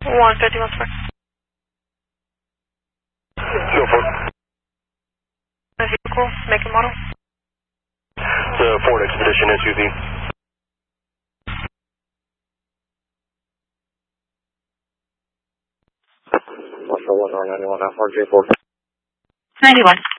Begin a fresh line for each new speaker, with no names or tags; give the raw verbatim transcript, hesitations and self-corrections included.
one fifty, one square.
Go for it.
The vehicle, make and model.
The Ford Expedition S U V. one oh one or ninety-one, F R J four.
ninety-one.